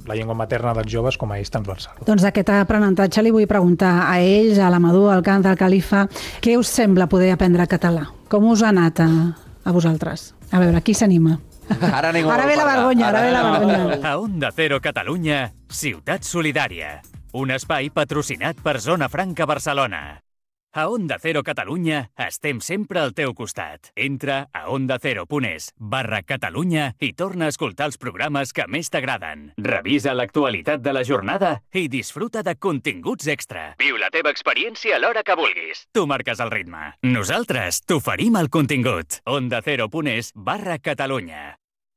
la llengua materna dels joves com a eix transversal. Doncs d'aquest aprenentatge li vull preguntar a ells, a l'Amadou, al Cant, al Califa, què us sembla poder aprendre català? Com us ha anat a vosaltres? A veure, qui s'anima? Ara ve la vergonya, ara ve la vergonya. A Onda Cero Catalunya, Ciutat Solidària. Un espai patrocinat per Zona Franca Barcelona. A Onda Cero Catalunya estem sempre al teu costat. Entra a ondacero.es/Catalunya i torna a escoltar els programes que més t'agraden. Revisa l'actualitat de la jornada i disfruta de continguts extra. Viu la teva experiència a l'hora que vulguis. Tu marques el ritme. Nosaltres t'oferim el contingut. ondacero.es/Catalunya.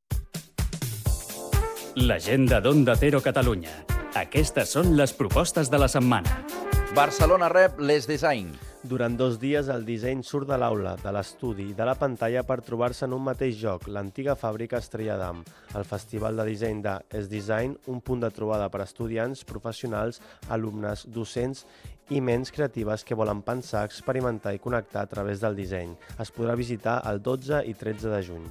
L'agenda d'Onda Cero Catalunya. Aquestes són les propostes de la setmana. Barcelona rep l'Es Design. Durant 2 dies el disseny surt de l'aula, de l'estudi i de la pantalla per trobar-se en un mateix lloc, l'antiga fàbrica Estrella d'Am. El Festival de Disseny de Es Design, un punt de trobada per estudiants, professionals, alumnes, docents i ments creatives que volen pensar, experimentar i connectar a través del disseny. Es podrà visitar el 12 i 13 de juny.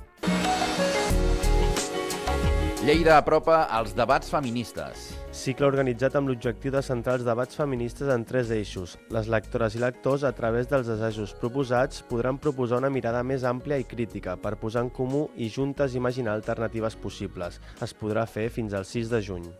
Lleida apropa els debats feministes. Cicle organitzat amb l'objectiu de centrar els debats feministes en 3 eixos. Les lectores i lectors, a través dels assajos proposats, podran proposar una mirada més àmplia i crítica per posar en comú i juntes imaginar alternatives possibles. Es podrà fer fins al 6 de juny.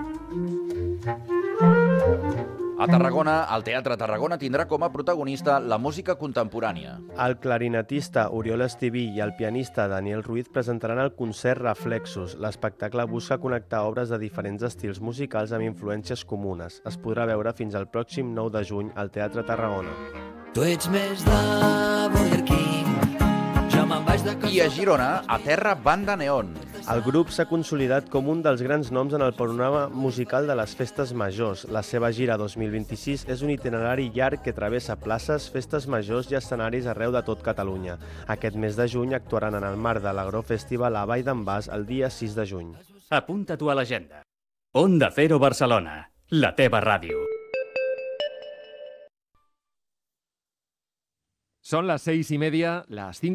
A Tarragona, el Teatre Tarragona tindrà com a protagonista la música contemporània. El clarinetista Oriol Estiví i el pianista Daniel Ruiz presentaran el concert Reflexos. L'espectacle busca connectar obres de diferents estils musicals amb influències comunes. Es podrà veure fins al pròxim 9 de juny al Teatre Tarragona. Tu ets més de Burger King, jo me'n vaig de casa... I a Girona, a terra Banda Neon. El grup s'ha consolidat com un dels grans noms en el panorama musical de les festes majors. La seva gira 2026 és un itinerari llarg que travessa places, festes majors i escenaris arreu de tot Catalunya. Aquest mes de juny actuaran en el marc de l'Agro Festival a Vall d'en Bas el dia 6 de juny. Apunta-t'ho a l'agenda. Onda Cero Barcelona, la teva ràdio. Son las 6:30, las 5.